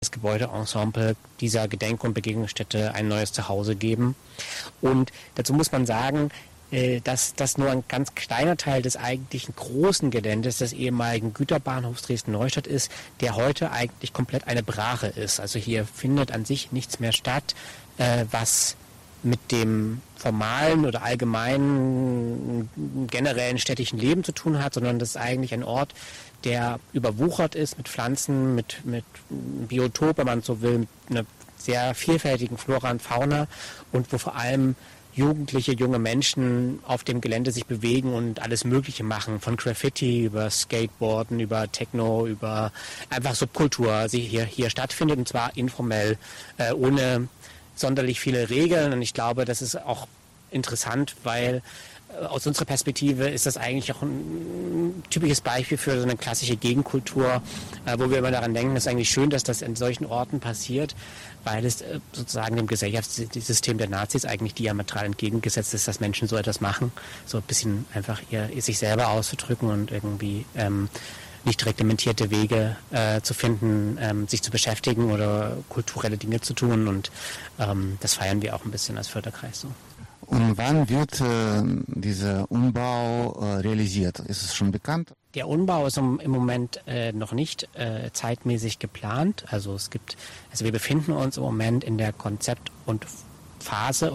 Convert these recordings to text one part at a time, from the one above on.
das Gebäudeensemble dieser Gedenk- und Begegnungsstätte ein neues Zuhause geben. Und dazu muss man sagen, dass das nur ein ganz kleiner Teil des eigentlichen großen Geländes des ehemaligen Güterbahnhofs Dresden-Neustadt ist, der heute eigentlich komplett eine Brache ist. Also hier findet an sich nichts mehr statt, was mit dem formalen oder allgemeinen generellen städtischen Leben zu tun hat, sondern das ist eigentlich ein Ort, der überwuchert ist mit Pflanzen, mit Biotop, wenn man so will, mit einer sehr vielfältigen Flora und Fauna und wo vor allem Jugendliche, junge Menschen auf dem Gelände sich bewegen und alles Mögliche machen, von Graffiti über Skateboarden, über Techno, über einfach Subkultur, die hier stattfindet, und zwar informell, ohne sonderlich viele Regeln. Und ich glaube, das ist auch interessant, weil aus unserer Perspektive ist das eigentlich auch ein typisches Beispiel für so eine klassische Gegenkultur, wo wir immer daran denken, es ist eigentlich schön, dass das in solchen Orten passiert, weil es sozusagen dem Gesellschaftssystem der Nazis eigentlich diametral entgegengesetzt ist, dass Menschen so etwas machen, so ein bisschen einfach sich selber auszudrücken und irgendwie nicht reglementierte Wege zu finden, sich zu beschäftigen oder kulturelle Dinge zu tun, und das feiern wir auch ein bisschen als Förderkreis so. Und wann wird dieser Umbau realisiert? Ist es schon bekannt? Der Umbau ist im Moment noch nicht zeitmäßig geplant. Also wir befinden uns im Moment in der Konzeptphase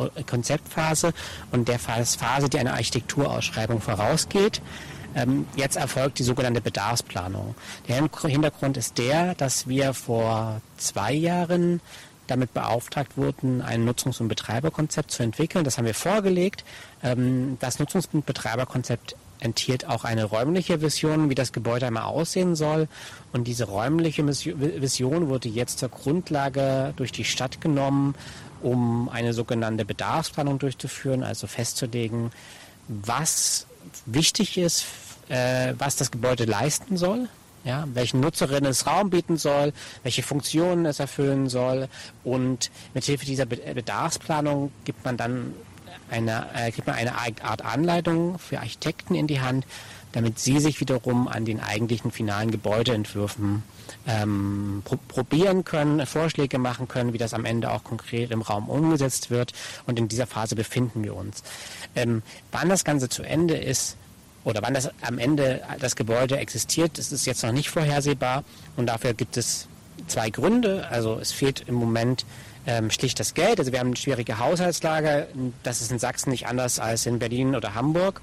und der Phase, die einer Architekturausschreibung vorausgeht. Jetzt erfolgt die sogenannte Bedarfsplanung. Der Hintergrund ist der, dass wir vor 2 Jahren damit beauftragt wurden, ein Nutzungs- und Betreiberkonzept zu entwickeln. Das haben wir vorgelegt. Das Nutzungs- und Betreiberkonzept enthielt auch eine räumliche Vision, wie das Gebäude einmal aussehen soll. Und diese räumliche Vision wurde jetzt zur Grundlage durch die Stadt genommen, um eine sogenannte Bedarfsplanung durchzuführen, also festzulegen, was wichtig ist, was das Gebäude leisten soll. Ja, welchen Nutzerinnen es Raum bieten soll, welche Funktionen es erfüllen soll, und mithilfe dieser Bedarfsplanung gibt man dann eine Art Anleitung für Architekten in die Hand, damit sie sich wiederum an den eigentlichen finalen Gebäudeentwürfen probieren können, Vorschläge machen können, wie das am Ende auch konkret im Raum umgesetzt wird, und in dieser Phase befinden wir uns. Wann das Ganze zu Ende ist, oder wann das am Ende das Gebäude existiert, das ist jetzt noch nicht vorhersehbar, und dafür gibt es 2 Gründe. Also es fehlt im Moment schlicht das Geld. Also wir haben eine schwierige Haushaltslage. Das ist in Sachsen nicht anders als in Berlin oder Hamburg.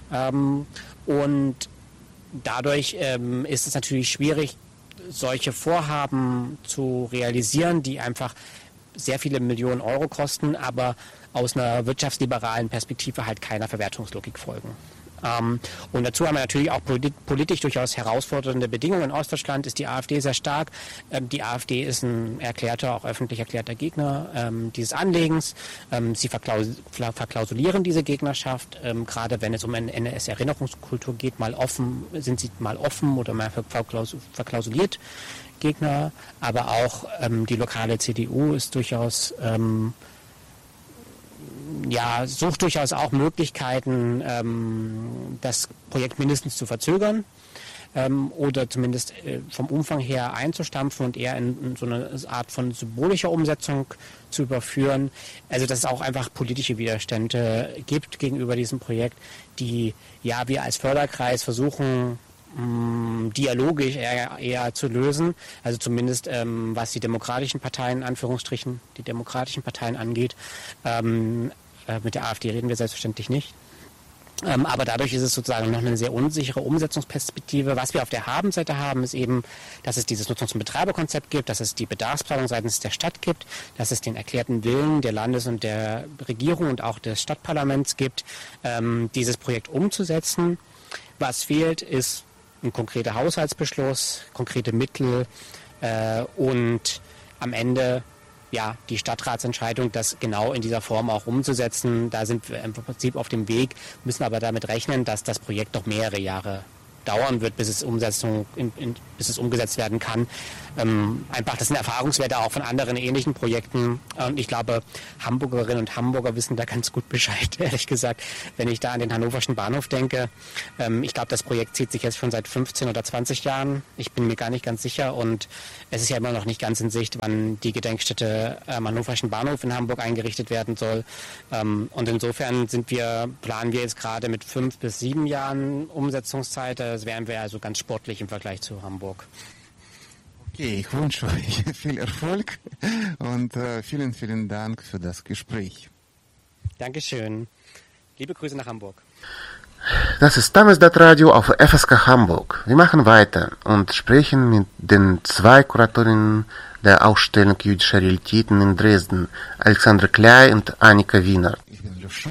Und dadurch ist es natürlich schwierig, solche Vorhaben zu realisieren, die einfach sehr viele Millionen Euro kosten, aber aus einer wirtschaftsliberalen Perspektive halt keiner Verwertungslogik folgen. Und dazu haben wir natürlich auch politisch durchaus herausfordernde Bedingungen. In Ostdeutschland ist die AfD sehr stark. Die AfD ist ein auch öffentlich erklärter Gegner dieses Anlegens. Sie verklausulieren diese Gegnerschaft. Gerade wenn es um eine NS-Erinnerungskultur geht, sind sie mal offen oder mal verklausuliert Gegner. Aber auch die lokale CDU ist durchaus sucht durchaus auch Möglichkeiten, das Projekt mindestens zu verzögern oder zumindest vom Umfang her einzustampfen und eher in so eine Art von symbolischer Umsetzung zu überführen. Also dass es auch einfach politische Widerstände gibt gegenüber diesem Projekt, die wir als Förderkreis versuchen, dialogisch eher zu lösen, also zumindest was die demokratischen Parteien, Anführungsstrichen, die demokratischen Parteien angeht. Mit der AfD reden wir selbstverständlich nicht. Aber dadurch ist es sozusagen noch eine sehr unsichere Umsetzungsperspektive. Was wir auf der Habenseite haben, ist eben, dass es dieses Nutzungs- und Betreiberkonzept gibt, dass es die Bedarfsplanung seitens der Stadt gibt, dass es den erklärten Willen der Landes- und der Regierung und auch des Stadtparlaments gibt, dieses Projekt umzusetzen. Was fehlt, ist ein konkreter Haushaltsbeschluss, konkrete Mittel und am Ende die Stadtratsentscheidung, das genau in dieser Form auch umzusetzen. Da sind wir im Prinzip auf dem Weg, müssen aber damit rechnen, dass das Projekt noch mehrere Jahre dauern wird, bis es umgesetzt werden kann. Einfach, das sind Erfahrungswerte auch von anderen ähnlichen Projekten. Und ich glaube, Hamburgerinnen und Hamburger wissen da ganz gut Bescheid, ehrlich gesagt. Wenn ich da an den Hannoverschen Bahnhof denke, ich glaube, das Projekt zieht sich jetzt schon seit 15 oder 20 Jahren. Ich bin mir gar nicht ganz sicher. Und es ist ja immer noch nicht ganz in Sicht, wann die Gedenkstätte am Hannoverschen Bahnhof in Hamburg eingerichtet werden soll. Und insofern planen wir jetzt gerade mit 5 bis 7 Jahren Umsetzungszeit. Das wären wir also ganz sportlich im Vergleich zu Hamburg. Okay, ich wünsche euch viel Erfolg und vielen, vielen Dank für das Gespräch. Dankeschön. Liebe Grüße nach Hamburg. Das ist Damesdat Radio auf FSK Hamburg. Wir machen weiter und sprechen mit den 2 Kuratorinnen der Ausstellung Jüdische Realitäten in Dresden, Alexandra Klei und Annika Wiener. Ich bin Lüscher.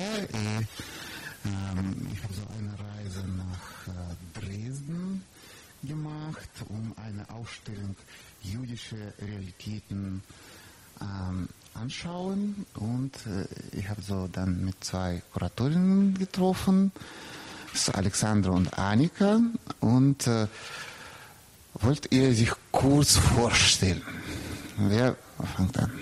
Ich habe so eine Reise nach Dresden gemacht, um eine Ausstellung Jüdische Realitäten anschauen. Und ich habe so dann mit 2 Kuratorinnen getroffen, Alexandra und Annika. Und wollt ihr sich kurz vorstellen? Wer fängt an?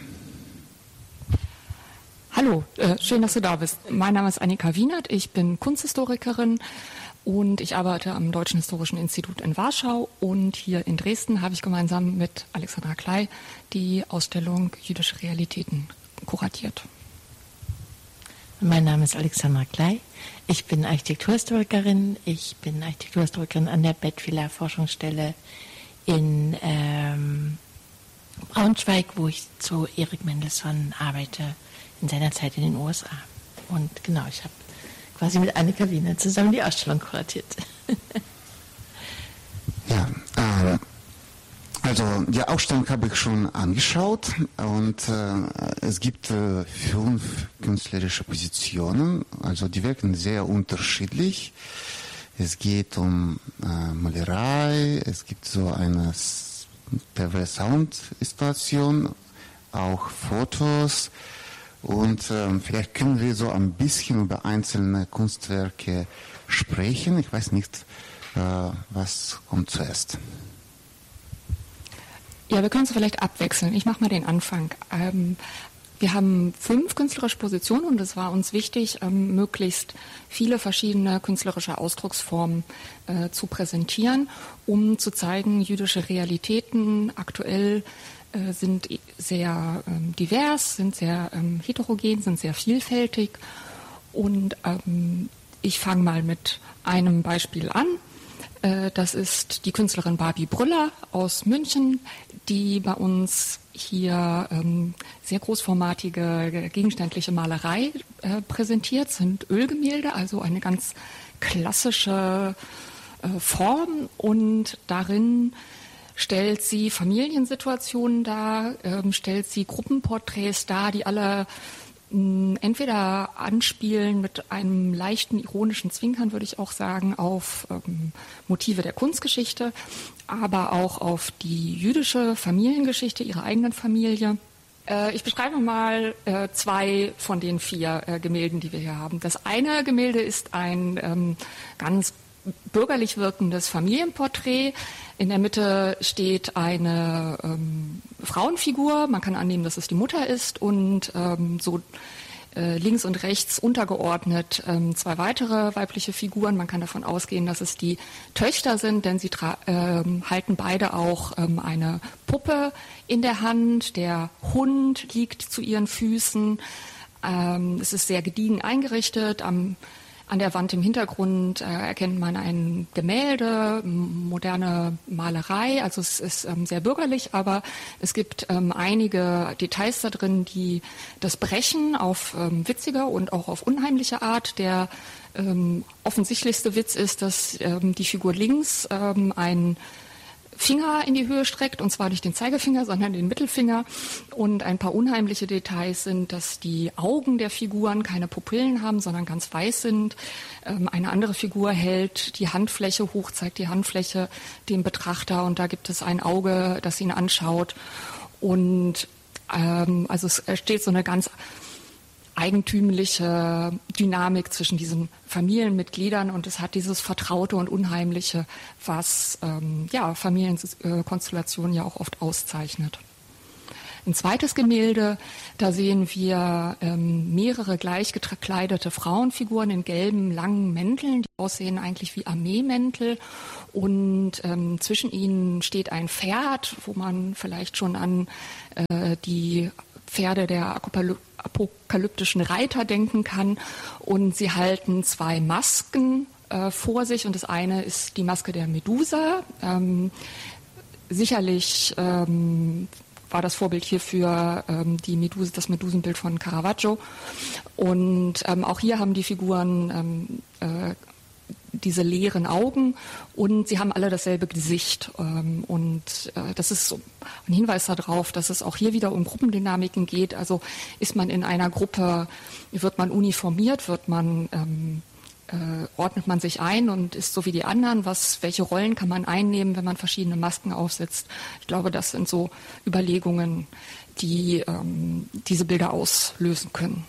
Hallo, schön, dass du da bist. Mein Name ist Annika Wienert, ich bin Kunsthistorikerin und ich arbeite am Deutschen Historischen Institut in Warschau, und hier in Dresden habe ich gemeinsam mit Alexandra Klei die Ausstellung Jüdische Realitäten kuratiert. Mein Name ist Alexandra Klei, ich bin Architekturhistorikerin. Ich bin Architekturhistorikerin an der Bettwieler Forschungsstelle in Braunschweig, wo ich zu Erik Mendelssohn arbeite, in seiner Zeit in den USA. Und genau, ich habe quasi mit Annika Wiener zusammen die Ausstellung kuratiert. Ja, also die Ausstellung habe ich schon angeschaut, und es gibt 5 künstlerische Positionen, also die wirken sehr unterschiedlich. Es geht um Malerei, es gibt so eine TV-Sound-Installation, auch Fotos, und vielleicht können wir so ein bisschen über einzelne Kunstwerke sprechen. Ich weiß nicht, was kommt zuerst. Ja, wir können es vielleicht abwechseln. Ich mache mal den Anfang. Wir haben 5 künstlerische Positionen, und es war uns wichtig, möglichst viele verschiedene künstlerische Ausdrucksformen zu präsentieren, um zu zeigen, jüdische Realitäten aktuell sind sehr divers, sind sehr heterogen, sind sehr vielfältig. Und ich fange mal mit einem Beispiel an. Das ist die Künstlerin Barbie Brüller aus München, die bei uns hier sehr großformatige gegenständliche Malerei präsentiert. Das sind Ölgemälde, also eine ganz klassische Form, und darin stellt sie Familiensituationen dar, stellt sie Gruppenporträts dar, die alle entweder anspielen mit einem leichten ironischen Zwinkern, würde ich auch sagen, auf Motive der Kunstgeschichte, aber auch auf die jüdische Familiengeschichte, ihrer eigenen Familie. Ich beschreibe mal 2 von den 4 Gemälden, die wir hier haben. Das eine Gemälde ist ein ganz bürgerlich wirkendes Familienporträt. In der Mitte steht eine Frauenfigur. Man kann annehmen, dass es die Mutter ist, und so links und rechts untergeordnet 2 weitere weibliche Figuren. Man kann davon ausgehen, dass es die Töchter sind, denn sie halten beide auch eine Puppe in der Hand. Der Hund liegt zu ihren Füßen. Es ist sehr gediegen eingerichtet. An der Wand im Hintergrund erkennt man ein Gemälde, moderne Malerei, also es ist sehr bürgerlich, aber es gibt einige Details da drin, die das brechen auf witzige und auch auf unheimliche Art. Der offensichtlichste Witz ist, dass die Figur links einen Finger in die Höhe streckt, und zwar nicht den Zeigefinger, sondern den Mittelfinger. Und ein paar unheimliche Details sind, dass die Augen der Figuren keine Pupillen haben, sondern ganz weiß sind. Eine andere Figur hält die Handfläche hoch, zeigt die Handfläche dem Betrachter, und da gibt es ein Auge, das ihn anschaut. Und also es steht so eine ganz eigentümliche Dynamik zwischen diesen Familienmitgliedern und es hat dieses Vertraute und Unheimliche, was Familienkonstellationen ja auch oft auszeichnet. Ein zweites Gemälde, da sehen wir mehrere gleich gekleidete Frauenfiguren in gelben, langen Mänteln, die aussehen eigentlich wie Armeemäntel. Und zwischen ihnen steht ein Pferd, wo man vielleicht schon an die Pferde der apokalyptischen Reiter denken kann. Und sie halten zwei Masken vor sich und das eine ist die Maske der Medusa. Sicherlich war das Vorbild hierfür das Medusenbild von Caravaggio. Und auch hier haben die Figuren diese leeren Augen und sie haben alle dasselbe Gesicht. Das ist so ein Hinweis darauf, dass es auch hier wieder um Gruppendynamiken geht. Also ist man in einer Gruppe, wird man uniformiert, ordnet man sich ein und ist so wie die anderen, welche Rollen kann man einnehmen, wenn man verschiedene Masken aufsetzt. Ich glaube, das sind so Überlegungen, die diese Bilder auslösen können.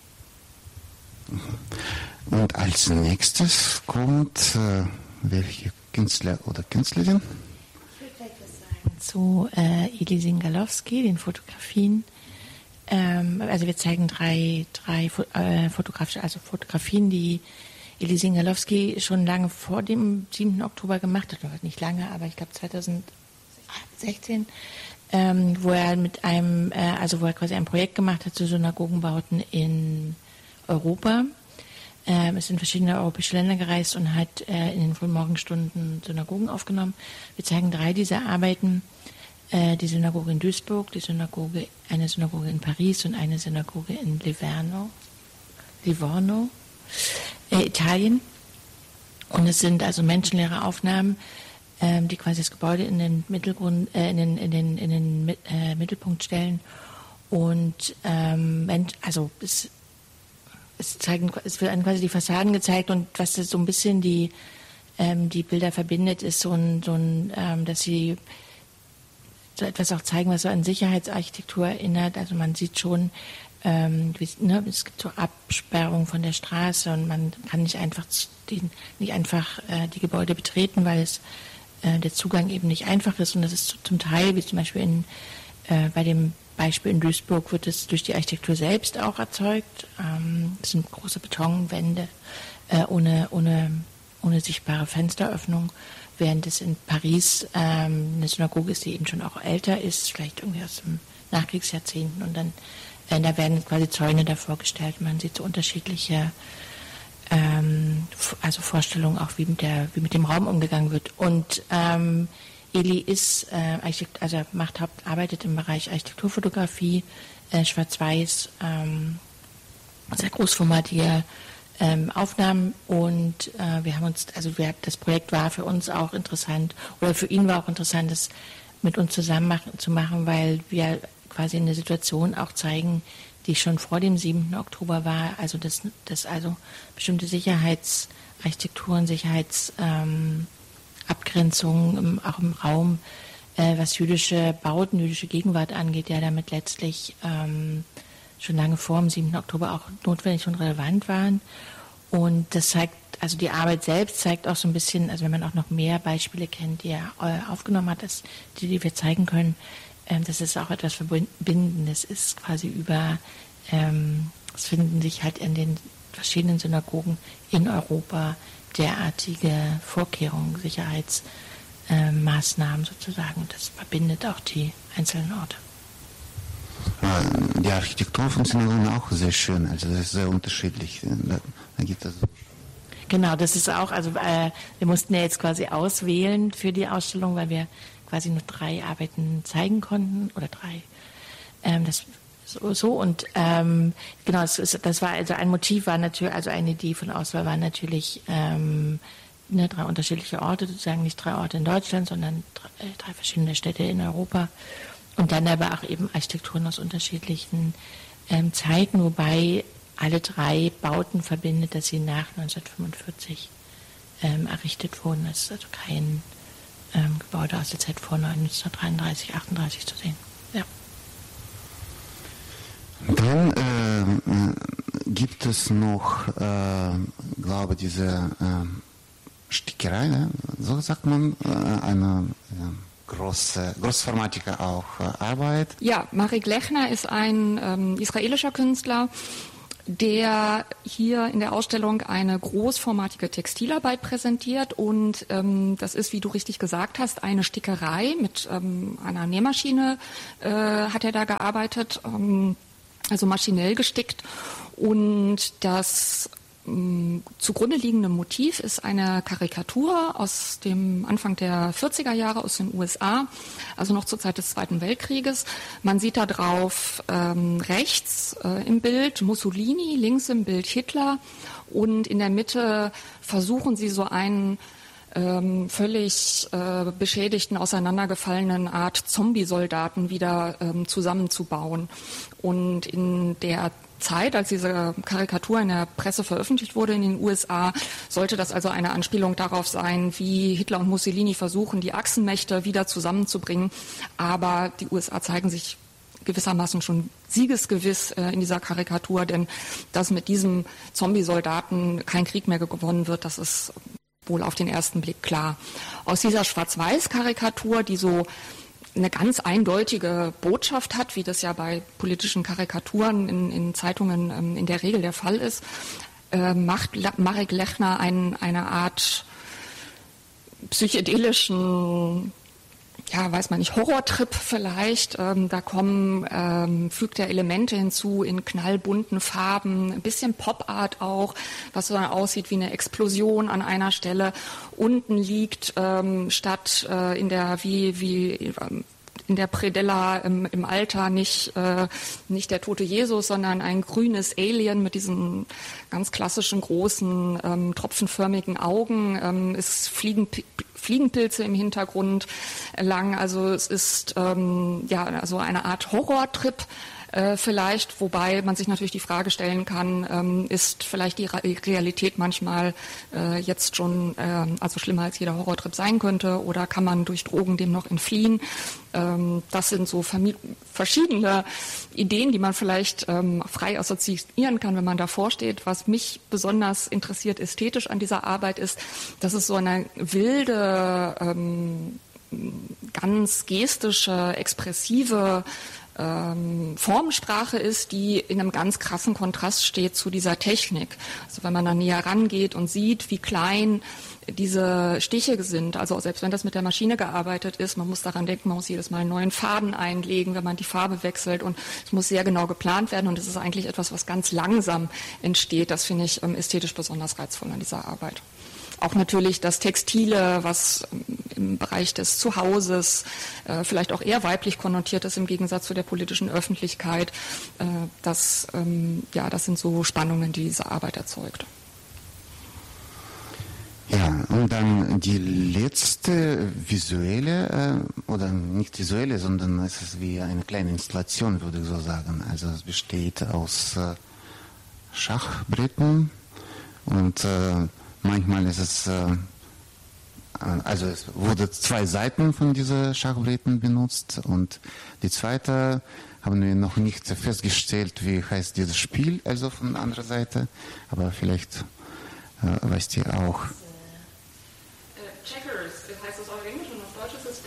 Und als nächstes kommt welche Künstler oder Künstlerin? Ich würde vielleicht was sagen zu Eli Singalowski, den Fotografien. Also wir zeigen drei Fotografien, die Eli Singalowski schon lange vor dem 7. Oktober gemacht hat, oder nicht lange, aber ich glaube 2016, wo er quasi ein Projekt gemacht hat zu Synagogenbauten in Europa. Ist in verschiedene europäische Länder gereist und hat in den frühen Morgenstunden Synagogen aufgenommen. Wir zeigen 3 dieser Arbeiten. Die Synagoge in Duisburg, eine Synagoge in Paris und eine Synagoge in Livorno, Italien. Und es sind also menschenleere Aufnahmen, die quasi das Gebäude in den Mittelpunkt stellen. Und es werden quasi die Fassaden gezeigt und was das so ein bisschen die Bilder verbindet, ist dass sie so etwas auch zeigen, was so an Sicherheitsarchitektur erinnert. Also man sieht schon, es gibt so Absperrungen von der Straße und man kann nicht einfach die Gebäude betreten, weil der Zugang eben nicht einfach ist. Und das ist zum Teil, wie zum Beispiel bei dem Beispiel in Duisburg, wird es durch die Architektur selbst auch erzeugt. Es sind große Betonwände ohne sichtbare Fensteröffnung, während es in Paris eine Synagoge ist, die eben schon auch älter ist, vielleicht irgendwie aus dem Nachkriegsjahrzehnten. Und dann da werden quasi Zäune davor gestellt. Man sieht so unterschiedliche Vorstellungen auch, wie mit dem Raum umgegangen wird. Und Eli ist arbeitet im Bereich Architekturfotografie, Schwarz-Weiß, sehr großformatige Aufnahmen und das Projekt war für uns auch interessant oder für ihn war auch interessant, das mit uns zusammen zu machen, weil wir quasi eine Situation auch zeigen, die schon vor dem 7. Oktober war, also dass bestimmte Sicherheitsarchitekturen, Abgrenzungen auch im Raum, was jüdische Bauten, jüdische Gegenwart angeht, ja damit letztlich schon lange vor dem 7. Oktober auch notwendig und relevant waren. Und das zeigt, also die Arbeit selbst zeigt auch so ein bisschen, also wenn man auch noch mehr Beispiele kennt, die er aufgenommen hat, die wir zeigen können, das ist auch etwas Verbindendes, ist quasi es finden sich halt in den verschiedenen Synagogen in Europa derartige Vorkehrungen, Sicherheitsmaßnahmen sozusagen. Und das verbindet auch die einzelnen Orte. Die Architektur von Synagogen auch sehr schön, also das ist sehr unterschiedlich. Da gibt es Genau, das ist auch, also wir mussten ja jetzt quasi auswählen für die Ausstellung, weil wir quasi nur 3 Arbeiten zeigen konnten oder 3. Genau, das war also ein Motiv war natürlich, also eine Idee von Auswahl war natürlich 3 unterschiedliche Orte, sozusagen nicht 3 Orte in Deutschland, sondern 3 verschiedene Städte in Europa und dann aber auch eben Architekturen aus unterschiedlichen Zeiten, wobei alle 3 Bauten verbindet, dass sie nach 1945 errichtet wurden. Es ist also kein Gebäude aus der Zeit vor 1933, 38 zu sehen. Ja. Dann gibt es noch, glaube diese Stickerei, ne? So sagt man, eine großformatige auch Arbeit. Ja, Marek Lechner ist ein israelischer Künstler, der hier in der Ausstellung eine großformatige Textilarbeit präsentiert und das ist, wie du richtig gesagt hast, eine Stickerei mit einer Nähmaschine hat er da gearbeitet, also maschinell gestickt und das zugrunde liegende Motiv ist eine Karikatur aus dem Anfang der 40er Jahre aus den USA, also noch zur Zeit des Zweiten Weltkrieges. Man sieht da drauf rechts im Bild Mussolini, links im Bild Hitler und in der Mitte versuchen sie so einen völlig beschädigten, auseinandergefallenen Art Zombie-Soldaten wieder zusammenzubauen. Und in der Zeit, als diese Karikatur in der Presse veröffentlicht wurde in den USA, sollte das also eine Anspielung darauf sein, wie Hitler und Mussolini versuchen, die Achsenmächte wieder zusammenzubringen. Aber die USA zeigen sich gewissermaßen schon siegesgewiss in dieser Karikatur, denn dass mit diesem Zombie-Soldaten kein Krieg mehr gewonnen wird, das ist wohl auf den ersten Blick klar. Aus dieser Schwarz-Weiß-Karikatur, die so eine ganz eindeutige Botschaft hat, wie das ja bei politischen Karikaturen in Zeitungen in der Regel der Fall ist, macht Marek Lechner eine Art psychedelischen, ja, weiß man nicht, Horrortrip vielleicht. Da fügt er Elemente hinzu in knallbunten Farben, ein bisschen Pop-Art auch, was so aussieht wie eine Explosion an einer Stelle. Unten liegt statt in der in der Predella im Altar nicht der tote Jesus, sondern ein grünes Alien mit diesen ganz klassischen großen tropfenförmigen Augen. Es fliegen Fliegenpilze im Hintergrund lang. Also es ist also eine Art Horrortrip. Vielleicht, wobei man sich natürlich die Frage stellen kann, ist vielleicht die Realität manchmal jetzt schon also schlimmer als jeder Horrortrip sein könnte oder kann man durch Drogen dem noch entfliehen? Das sind so verschiedene Ideen, die man vielleicht frei assoziieren kann, wenn man davor steht. Was mich besonders interessiert ästhetisch an dieser Arbeit ist, dass es so eine wilde, ganz gestische, expressive Formensprache ist, die in einem ganz krassen Kontrast steht zu dieser Technik. Also wenn man da näher rangeht und sieht, wie klein diese Stiche sind, also selbst wenn das mit der Maschine gearbeitet ist, man muss daran denken, man muss jedes Mal einen neuen Faden einlegen, wenn man die Farbe wechselt und es muss sehr genau geplant werden und es ist eigentlich etwas, was ganz langsam entsteht. Das finde ich ästhetisch besonders reizvoll an dieser Arbeit. Auch natürlich das Textile, was im Bereich des Zuhauses vielleicht auch eher weiblich konnotiert ist im Gegensatz zu der politischen Öffentlichkeit. Das sind so Spannungen, die diese Arbeit erzeugt. Ja, und dann die letzte visuelle, oder nicht visuelle, sondern es ist wie eine kleine Installation, würde ich so sagen. Also es besteht aus Schachbrettern und manchmal ist es, also es wurde 2 Seiten von diesen Schachbrettern benutzt und die zweite haben wir noch nicht festgestellt, wie heißt dieses Spiel, also von der anderen Seite, aber vielleicht weißt ihr auch. Checkers, das heißt es auf Englisch und auf Deutsch ist es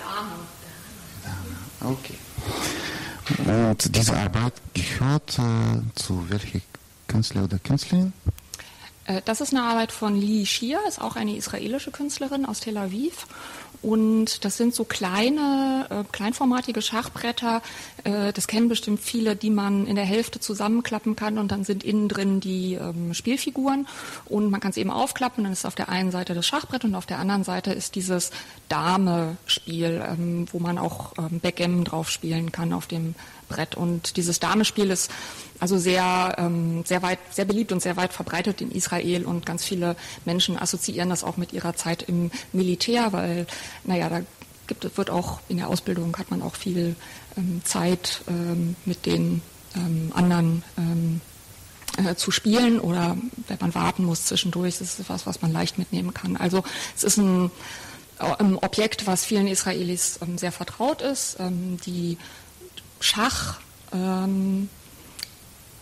Dame. Okay. Und diese Arbeit gehört zu welcher Künstler oder Künstlerin? Das ist eine Arbeit von Li Shir, ist auch eine israelische Künstlerin aus Tel Aviv. Und das sind so kleinformatige Schachbretter. Das kennen bestimmt viele, die man in der Hälfte zusammenklappen kann und dann sind innen drin die Spielfiguren. Und man kann es eben aufklappen, dann ist auf der einen Seite das Schachbrett und auf der anderen Seite ist dieses Dame-Spiel, wo man auch Backgammon drauf spielen kann auf dem Brett. Und dieses Dame-Spiel ist also sehr beliebt und sehr weit verbreitet in Israel und ganz viele Menschen assoziieren das auch mit ihrer Zeit im Militär, weil, wird auch in der Ausbildung hat man auch viel Zeit mit den anderen zu spielen oder wenn man warten muss zwischendurch, das ist etwas, was man leicht mitnehmen kann. Also es ist ein Objekt, was vielen Israelis sehr vertraut ist. Die Schach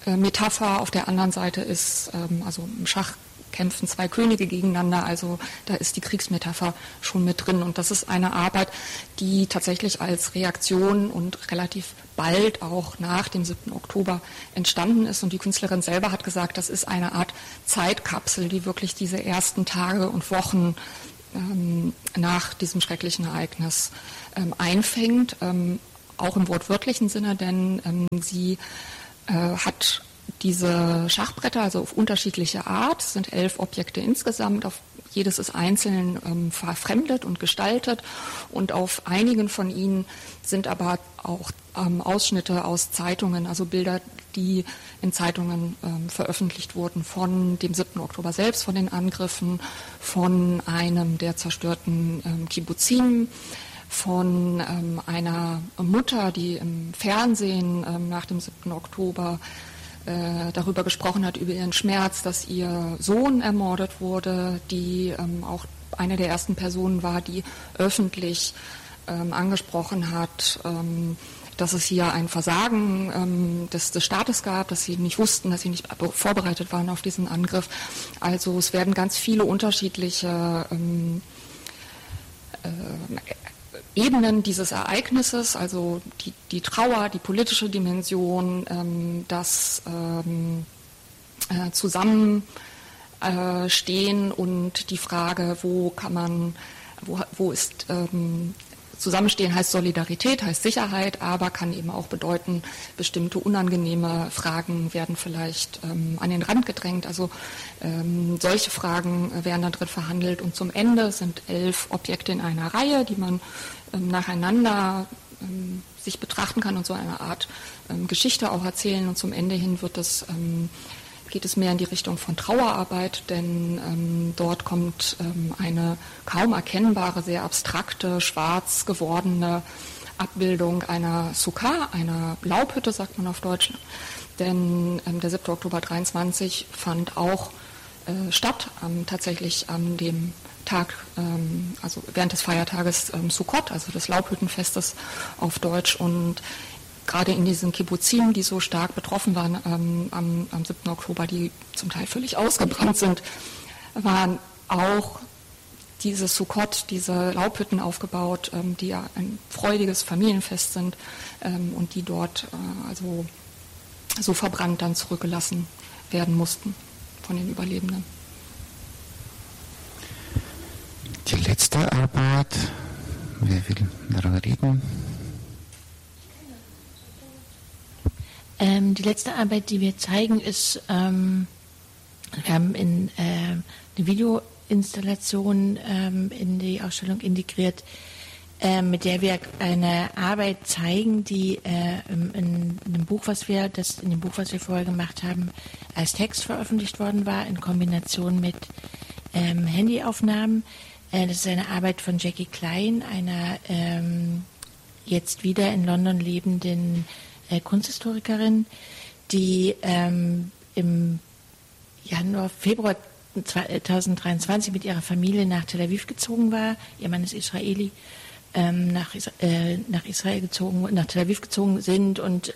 Metapher. Auf der anderen Seite ist, also im Schach kämpfen zwei Könige gegeneinander, also da ist die Kriegsmetapher schon mit drin. Und das ist eine Arbeit, die tatsächlich als Reaktion und relativ bald auch nach dem 7. Oktober entstanden ist. Und die Künstlerin selber hat gesagt, das ist eine Art Zeitkapsel, die wirklich diese ersten Tage und Wochen nach diesem schrecklichen Ereignis einfängt, auch im wortwörtlichen Sinne, denn sie hat diese Schachbretter, also auf unterschiedliche Art, es sind 11 Objekte insgesamt, jedes ist einzeln verfremdet und gestaltet und auf einigen von ihnen sind aber auch Ausschnitte aus Zeitungen, also Bilder, die in Zeitungen veröffentlicht wurden von dem 7. Oktober selbst, von den Angriffen, von einem der zerstörten Kibbuzim, von einer Mutter, die im Fernsehen nach dem 7. Oktober darüber gesprochen hat, über ihren Schmerz, dass ihr Sohn ermordet wurde, die auch eine der ersten Personen war, die öffentlich angesprochen hat, dass es hier ein Versagen des Staates gab, dass sie nicht wussten, dass sie nicht vorbereitet waren auf diesen Angriff. Also es werden ganz viele unterschiedliche Ebenen dieses Ereignisses, also die Trauer, die politische Dimension, das Zusammenstehen und die Frage, wo ist Zusammenstehen heißt Solidarität, heißt Sicherheit, aber kann eben auch bedeuten, bestimmte unangenehme Fragen werden vielleicht an den Rand gedrängt. Also solche Fragen werden da drin verhandelt. Und zum Ende sind 11 Objekte in einer Reihe, die man nacheinander sich betrachten kann und so eine Art Geschichte auch erzählen. Und zum Ende hin geht es mehr in die Richtung von Trauerarbeit, denn dort kommt eine kaum erkennbare, sehr abstrakte, schwarz gewordene Abbildung einer Sukkah, einer Laubhütte, sagt man auf Deutsch. Denn der 7. Oktober 23 fand auch statt, tatsächlich an dem Tag, also während des Feiertages Sukkot, also des Laubhüttenfestes auf Deutsch. Und gerade in diesen Kibbuzim, die so stark betroffen waren am 7. Oktober, die zum Teil völlig ausgebrannt sind, waren auch diese Sukkot, diese Laubhütten aufgebaut, die ja ein freudiges Familienfest sind und die dort also so verbrannt dann zurückgelassen werden mussten von den Überlebenden. Die letzte Arbeit, wer will darüber reden? Die letzte Arbeit, die wir zeigen, ist, wir haben eine Videoinstallation in die Ausstellung integriert, mit der wir eine Arbeit zeigen, die in dem Buch, was wir vorher gemacht haben, als Text veröffentlicht worden war, in Kombination mit Handyaufnahmen. Das ist eine Arbeit von Jackie Klein, einer jetzt wieder in London lebenden Kunsthistorikerin, die im Februar 2023 mit ihrer Familie nach Tel Aviv gezogen war. Ihr Mann ist Israeli, nach Tel Aviv gezogen sind und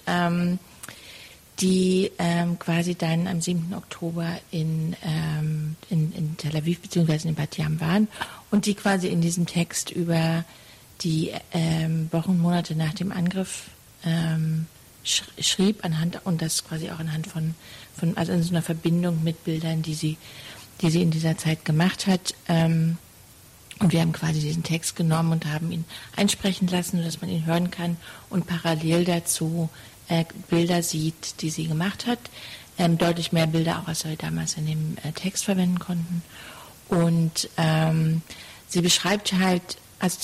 die quasi dann am 7. Oktober in Tel Aviv bzw. in Bat Yam waren und die quasi in diesem Text über die Wochen und Monate nach dem Angriff schrieb, und das quasi auch anhand von also in so einer Verbindung mit Bildern, die sie in dieser Zeit gemacht hat. Und wir haben quasi diesen Text genommen und haben ihn einsprechen lassen, sodass man ihn hören kann und parallel dazu Bilder sieht, die sie gemacht hat. Deutlich mehr Bilder auch, als wir damals in dem Text verwenden konnten. Und sie beschreibt halt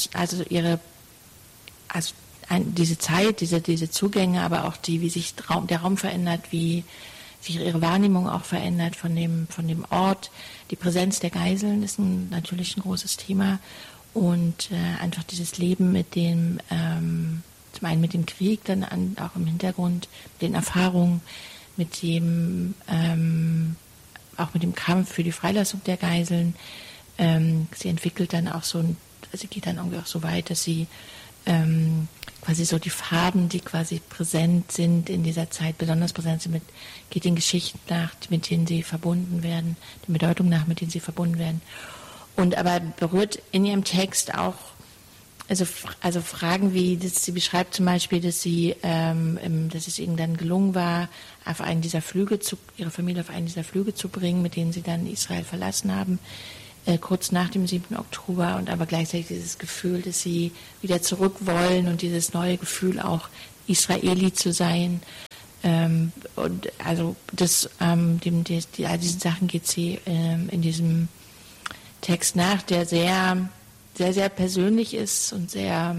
diese Zeit, diese Zugänge, aber auch wie sich der Raum verändert, wie sich ihre Wahrnehmung auch verändert von dem Ort. Die Präsenz der Geiseln ist natürlich ein großes Thema und einfach dieses Leben mit dem, zum einen mit dem Krieg, dann auch im Hintergrund, mit den Erfahrungen, mit dem, auch mit dem Kampf für die Freilassung der Geiseln. Sie entwickelt dann auch sie geht dann irgendwie auch so weit, dass sie quasi so die Farben, die quasi präsent sind in dieser Zeit, besonders präsent sind, geht den Geschichten nach, mit denen sie verbunden werden, der Bedeutung nach, mit denen sie verbunden werden. Und aber berührt in ihrem Text auch also Fragen wie, sie beschreibt zum Beispiel, dass es ihnen dann gelungen war, ihre Familie auf einen dieser Flüge zu bringen, mit denen sie dann Israel verlassen haben, kurz nach dem 7. Oktober, und aber gleichzeitig dieses Gefühl, dass sie wieder zurück wollen und dieses neue Gefühl auch Israeli zu sein. Und also all diesen Sachen geht sie in diesem Text nach, der sehr, sehr, sehr persönlich ist und sehr,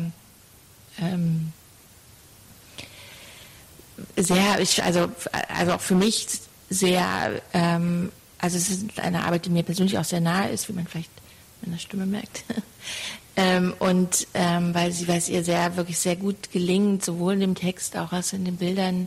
also auch für mich sehr, also es ist eine Arbeit, die mir persönlich auch sehr nahe ist, wie man vielleicht in der Stimme merkt. Weil es ihr wirklich sehr gut gelingt, sowohl in dem Text auch als in den Bildern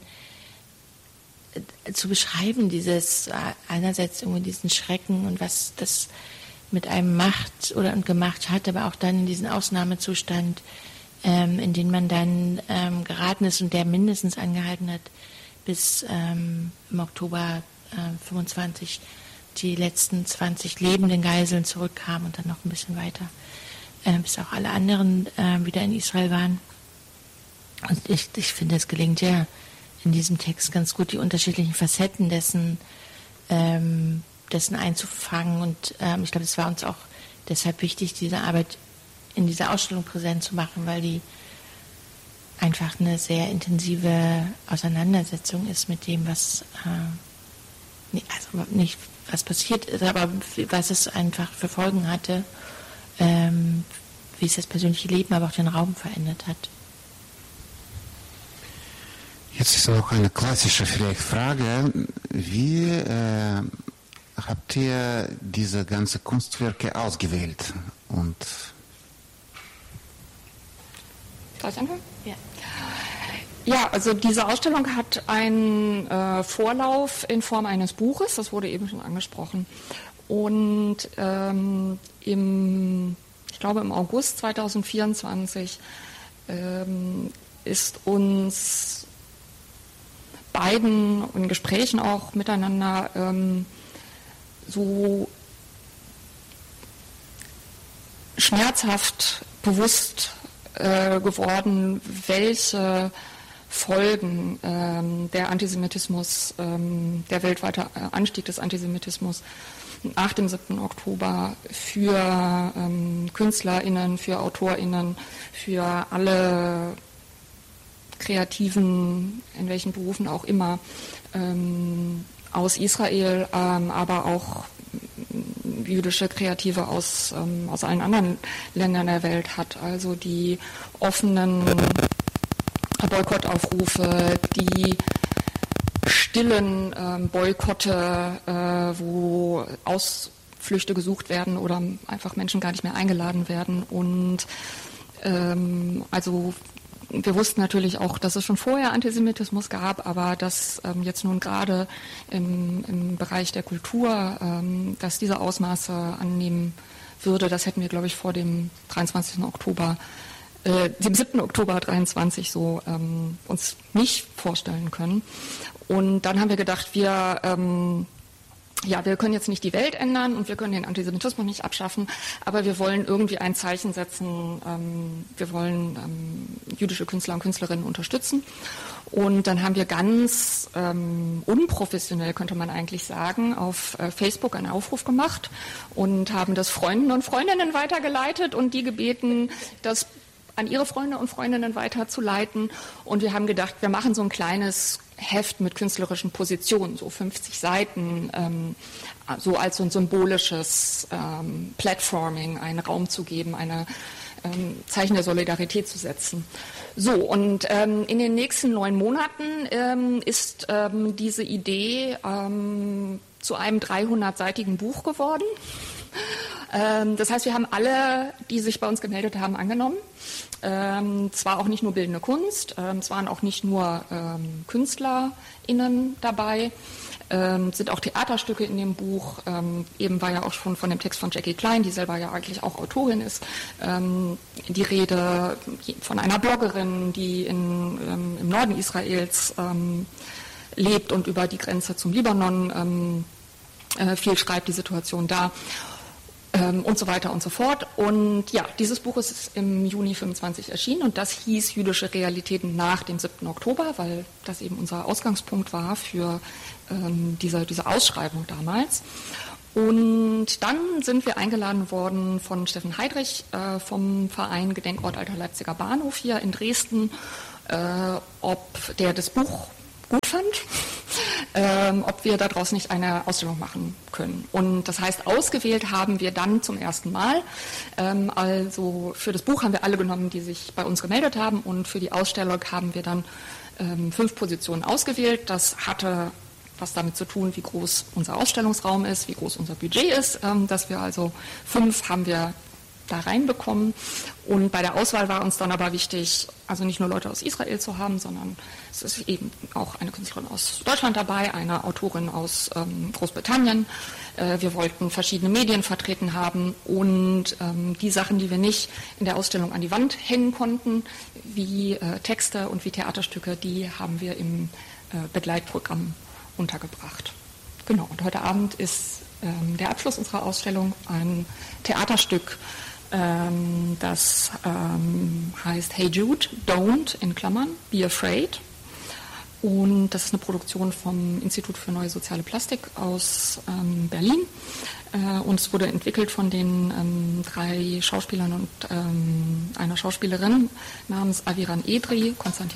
zu beschreiben, einerseits irgendwie diesen Schrecken und was das mit einem macht und gemacht hat, aber auch dann in diesen Ausnahmezustand, in den man dann geraten ist und der mindestens angehalten hat, bis im Oktober 25 die letzten 20 lebenden Geiseln zurückkamen und dann noch ein bisschen weiter, bis auch alle anderen wieder in Israel waren. Und ich finde, es gelingt ja in diesem Text ganz gut, die unterschiedlichen Facetten dessen einzufangen. Und ich glaube, es war uns auch deshalb wichtig, diese Arbeit in dieser Ausstellung präsent zu machen, weil die einfach eine sehr intensive Auseinandersetzung ist mit dem, was nicht was passiert ist, aber was es einfach für Folgen hatte, wie es das persönliche Leben, aber auch den Raum verändert hat. Jetzt ist noch eine klassische Frage. Wie habt ihr diese ganzen Kunstwerke ausgewählt? Soll ich anfangen? Ja. Ja, also diese Ausstellung hat einen Vorlauf in Form eines Buches, das wurde eben schon angesprochen. Und ich glaube im August 2024 ist uns beiden in Gesprächen auch miteinander so schmerzhaft bewusst geworden, welche Folgen der Antisemitismus, der weltweite Anstieg des Antisemitismus nach dem 7. Oktober für KünstlerInnen, für AutorInnen, für alle Kreativen, in welchen Berufen auch immer, aus Israel, aber auch jüdische Kreative aus allen anderen Ländern der Welt hat. Also die offenen Boykottaufrufe, die stillen Boykotte, wo Ausflüchte gesucht werden oder einfach Menschen gar nicht mehr eingeladen werden. Und also wir wussten natürlich auch, dass es schon vorher Antisemitismus gab, aber dass jetzt nun gerade im Bereich der Kultur, dass diese Ausmaße annehmen würde, das hätten wir, glaube ich, vor dem 23. Oktober, dem 7. Oktober 23 so uns nicht vorstellen können. Und dann haben wir gedacht, wir können jetzt nicht die Welt ändern und wir können den Antisemitismus nicht abschaffen, aber wir wollen irgendwie ein Zeichen setzen, wir wollen jüdische Künstler und Künstlerinnen unterstützen. Und dann haben wir ganz unprofessionell, könnte man eigentlich sagen, auf Facebook einen Aufruf gemacht und haben das Freunden und Freundinnen weitergeleitet und die gebeten, das an ihre Freunde und Freundinnen weiterzuleiten. Und wir haben gedacht, wir machen so ein kleines Heft mit künstlerischen Positionen, so 50 Seiten, so als so ein symbolisches Platforming, einen Raum zu geben, eine Zeichen der Solidarität zu setzen. So, und in den nächsten 9 Monaten ist diese Idee zu einem 300-seitigen Buch geworden. Das heißt, wir haben alle, die sich bei uns gemeldet haben, angenommen. Es war auch nicht nur bildende Kunst, es waren auch nicht nur KünstlerInnen dabei, sind auch Theaterstücke in dem Buch. Eben war ja auch schon von dem Text von Jackie Klein, die selber ja eigentlich auch Autorin ist, die Rede von einer Bloggerin, die im Norden Israels lebt und über die Grenze zum Libanon viel schreibt, die Situation da. Und so weiter und so fort. Und ja, dieses Buch ist im Juni 25 erschienen und das hieß Jüdische Realitäten nach dem 7. Oktober, weil das eben unser Ausgangspunkt war für diese Ausschreibung damals. Und dann sind wir eingeladen worden von Steffen Heidrich vom Verein Gedenkort Alter Leipziger Bahnhof hier in Dresden, ob der das Buch gut fand, ob wir daraus nicht eine Ausstellung machen können. Und das heißt, ausgewählt haben wir dann zum ersten Mal. Also für das Buch haben wir alle genommen, die sich bei uns gemeldet haben, und für die Ausstellung haben wir dann 5 Positionen ausgewählt. Das hatte was damit zu tun, wie groß unser Ausstellungsraum ist, wie groß unser Budget ist, dass wir also 5 haben wir da reinbekommen. Und bei der Auswahl war uns dann aber wichtig, also nicht nur Leute aus Israel zu haben, sondern es ist eben auch eine Künstlerin aus Deutschland dabei, eine Autorin aus Großbritannien. Wir wollten verschiedene Medien vertreten haben und die Sachen, die wir nicht in der Ausstellung an die Wand hängen konnten, wie Texte und wie Theaterstücke, die haben wir im Begleitprogramm untergebracht. Genau, und heute Abend ist der Abschluss unserer Ausstellung ein Theaterstück, das heißt Hey Jude, Don't, in Klammern, Be Afraid. Und das ist eine Produktion vom Institut für Neue Soziale Plastik aus Berlin. Und es wurde entwickelt von den 3 Schauspielern und einer Schauspielerin namens Aviran Edri, Konstantin